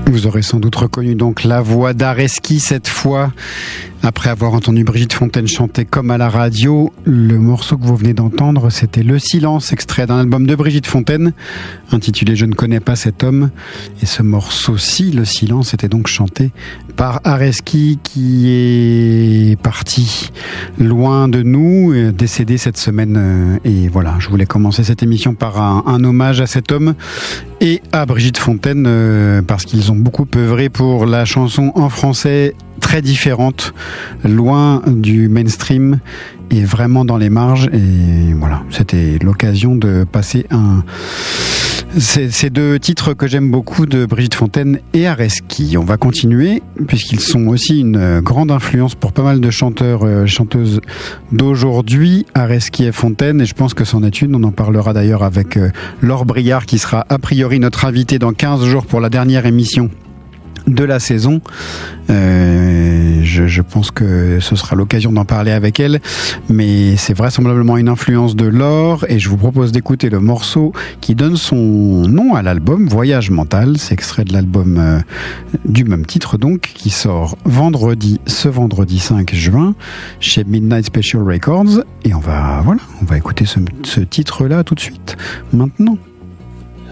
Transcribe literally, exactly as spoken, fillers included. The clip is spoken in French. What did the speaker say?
Vous aurez sans doute reconnu donc la voix d'Areski cette fois, après avoir entendu Brigitte Fontaine chanter comme à la radio. Le morceau que vous venez d'entendre, c'était Le Silence, extrait d'un album de Brigitte Fontaine, intitulé Je ne connais pas cet homme. Et ce morceau-ci, Le Silence, était donc chanté par Areski, qui est parti loin de nous, décédé cette semaine. Et voilà, je voulais commencer cette émission par un, un hommage à cet homme et à Brigitte Fontaine, euh, parce qu'ils ont beaucoup œuvré pour la chanson en français, très différente, loin du mainstream et vraiment dans les marges. Et voilà, c'était l'occasion de passer un... Ces, ces deux titres que j'aime beaucoup de Brigitte Fontaine et Areski. On va continuer, puisqu'ils sont aussi une grande influence pour pas mal de chanteurs et chanteuses d'aujourd'hui, Areski et Fontaine, et je pense que c'en est une. On en parlera d'ailleurs avec Laure Briard, qui sera a priori notre invitée dans quinze jours pour la dernière émission de la saison. Euh, je, je pense que ce sera l'occasion d'en parler avec elle, mais c'est vraisemblablement une influence de Laure, et je vous propose d'écouter le morceau qui donne son nom à l'album, Voyage mental. C'est extrait de l'album euh, du même titre donc, qui sort vendredi, ce vendredi cinq juin chez Midnight Special Records, et on va, voilà, on va écouter ce, ce titre-là tout de suite, maintenant.